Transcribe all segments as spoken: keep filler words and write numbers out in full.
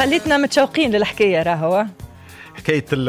خليتنا متشوقين للحكايه راهو حكايه ال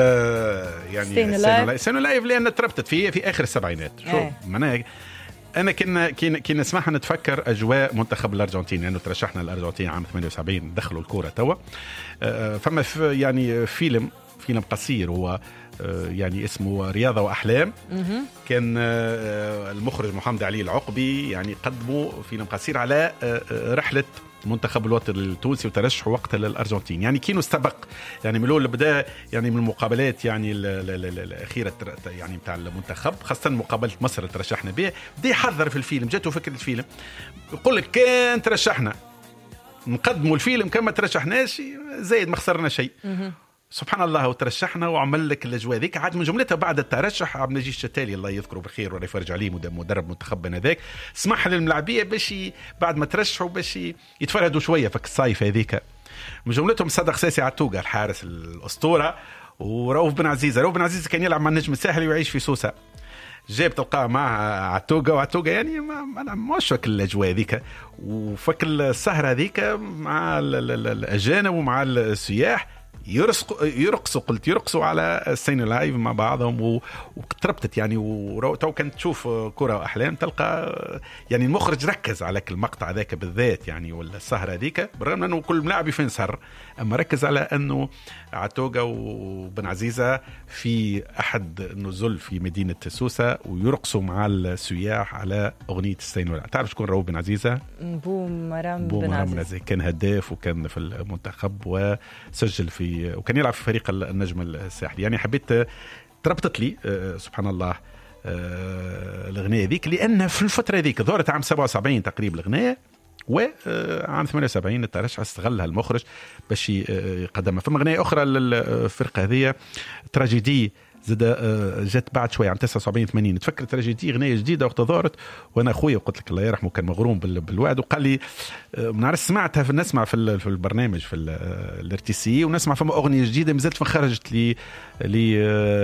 يعني سنو لايف لان تربطت في في اخر السبعينات. شو معناها انا كنا كنا كنا نسمعها نتفكر اجواء منتخب الارجنتين لانه يعني ترشحنا الارجنتين عام ثمانية وسبعين دخلوا الكره توا. فما في يعني فيلم فيلم قصير هو يعني اسمه رياضة وأحلام. كان المخرج محمد علي العقبي يعني قدموا فيلم قصير على رحلة منتخب الوطني التونسي وترشحه وقت للأرجنتين. يعني كانوا استبق يعني من الأول بدأ يعني من المقابلات يعني الأخيرة يعني بتاع المنتخب خاصة مقابلة مصر اللي ترشحنا بها بدأ يحضر في الفيلم. جاته فكرة الفيلم يقول لك كان ترشحنا نقدموا الفيلم كما ترشحناش زايد ما خسرنا شيء. سبحان الله وترشحنا وعمل لك الاجواء ذيك. عاد من جملتها بعد الترشح عبد النجيب الشتالي الله يذكره بالخير ولا يفرج عليه مدرب منتخبنا ذاك سمح للملاعبيه باش باعد ما ترشحوا باش يتفردوا شويه فك الصيف هذيك. من جملتهم صدق ساسي عتوقه الحارس الاسطوره ورؤوف بن عزيزه. رؤوف بن عزيزه كان يلعب مع النجم الساحلي ويعيش في سوسه. جاب تلقاه مع عتوقه وعتوقه يعني ما مش فك الاجواء ذيك وفك السهره ذيك مع الاجانب ومع السياح يرقصوا يرقصوا قلت يرقصوا على السين لايف مع بعضهم وتربطت يعني. وتو كنت تشوف كرة وأحلام تلقى يعني المخرج ركز على المقطع ذاك بالذات يعني ولا السهرة ذيك بالرغم أنه كل ملاعب فين سهر أما ركز على أنه عتوقة وبن عزيزة في أحد النزل في مدينة سوسة ويرقصوا مع السياح على أغنية السين لايف. تعرف شكون رؤوف بن عزيزة؟ بو مرام بو بن مرام عزيزة كان هداف وكان في المنتخب وسجل في وكان يلعب في فريق النجم الساحلي. يعني حبيت تربطت لي سبحان الله الأغنية ذيك لأنها في الفترة ذيك ظهرت عام سبعة وسبعين تقريبا الأغنية وعام ثمانية وسبعين الترشح استغلها المخرج باش يقدمها. فما أغنية أخرى للفرقة هذه تراجيدي زاد جت بعد شويه عام تسعة وسبعين ثمانين تفكر تراجيدي اغنيه جديده وقت ظهرت وانا اخويا قلت لك الله يرحمه كان مغروم بالوعد وقال لي نعرف سمعتها في نسمع في في البرنامج في الار تي سي ونسمع فما اغنيه جديده مازالت ما خرجت لي لي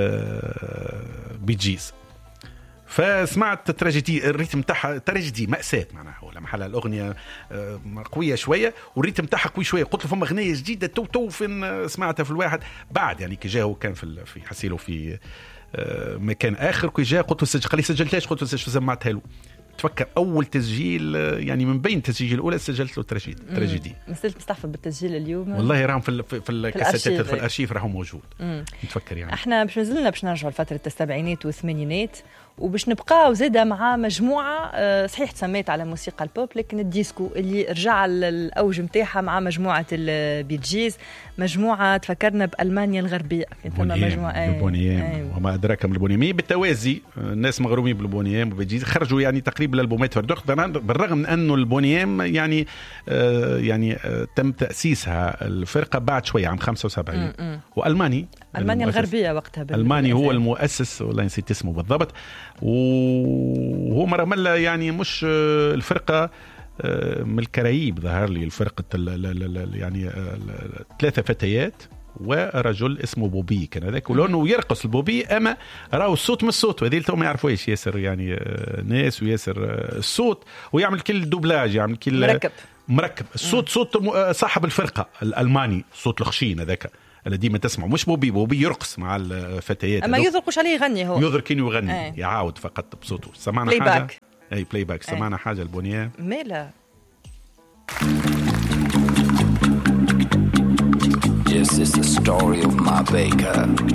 بيجيز فسمعت تراجيدي الريتم تاعها تراجيدي مأساة معناها ولا محل الأغنية قوية شوية والريتم تاعها قوي شوية. قلت له فما أغنية جديدة تو تو فين سمعتها في الواحد بعد يعني كي جاء كان في في حسيله في مكان آخر كي جاء قلت له سجل قال لي سجلتهاش قلت له سمعتها له. تفكر أول تسجيل يعني من بين التسجيل الأولى سجلت له تراجيدي تراجيدي مثلت مستحفظ بالتسجيل اليوم والله راهم في في, في الكاسيتات في الأرشيف راهم موجود. نتفكر يعني احنا باش نزلنا باش نرجعوا لفترة السبعينات والثمانينات وباش نبقاو زيدا مع مجموعة صحيح تسميت على موسيقى البوب لكن الديسكو اللي رجع الأوج متاعها مع مجموعة البيجيز مجموعة تفكرنا بألمانيا الغربية ثم مجموعة البونيام وما أدراك ما البونيام بالتوازي الناس مغرومين بالبونيام والبيجيز خرجوا يعني تقريبا الألبومات فردوخ بالرغم من أنه البونيام يعني آه يعني آه تم تأسيسها الفرقة بعد شوية عام خمسة وسبعين وألماني ألمانيا الغربية وقتها ألماني هو المؤسس ولا نسيت اسمه بالضبط وهو مرة ملا يعني مش الفرقة من الكرايب ظهر لي الفرقة يعني ثلاثة فتيات ورجل اسمه بوبي كان هذاك ولونه يرقص البوبي أما رأوا الصوت من الصوت وهذه تو ما يعرفوا إيش ياسر يعني ناس وياسر الصوت ويعمل كل دوبلاج يعمل كل مركب مركب الصوت صوت صاحب الفرقة الألماني صوت الخشين هذاك اللي ديما تسمع مش بوبي بوبي يرقص مع الفتيات اما يذرقوش عليه يغني هو يذرق كينو يغني أي. يعاود فقط بصوته. سمعنا بلاي حاجه باك. اي بلاي باك سمعنا أي. حاجه البنيان مالا Yes, it's the story of my baker.